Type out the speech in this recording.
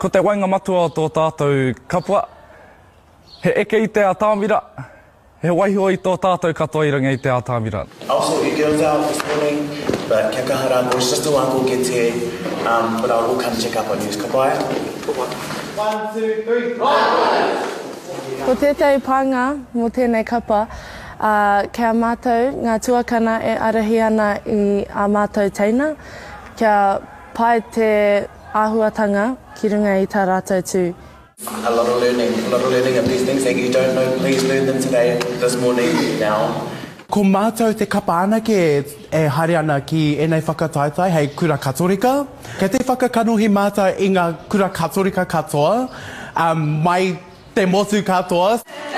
Ko te wainga matua o tō tātou kapua, he eke i te atāmira, he waiho i tō tātou katoa i runga i te atāmira. I'll sort you girls out this morning, but kia kaha rā, it's just a one call get here, but I will come check up on you. Ka pai? 1, 2, 3, right! Ko tētai pānga mō tēnei kapa, kia mātou ngā tuakana e arahi ana i a mātou teina, kia pai te āhuatanga ki runga i tā rātou tū. A lot of learning of these things that you don't know. Please learn them today, this morning, now. Ko mātou te kapa anake e haere ana ki enei whakataetai hei kura katorika. Kei te whakakanohi mātou i ngā kura katorika katoa, mai te motu katoa.